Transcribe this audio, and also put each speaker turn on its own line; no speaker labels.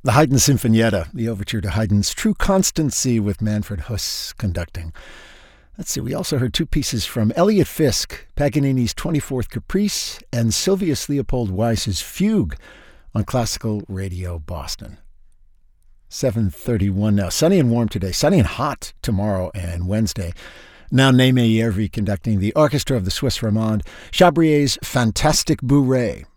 The Haydn Sinfonietta, the overture to Haydn's True Constancy with Manfred Huss conducting. Let's see, we also heard two pieces from Elliot Fisk, Paganini's 24th Caprice, and Sylvius Leopold Weiss's Fugue on Classical Radio Boston. 7:31 now. Sunny and warm today. Sunny and hot tomorrow and Wednesday. Now Neime Järvi conducting the orchestra of the Swiss Romande, Chabrier's Fantastic Bourrée.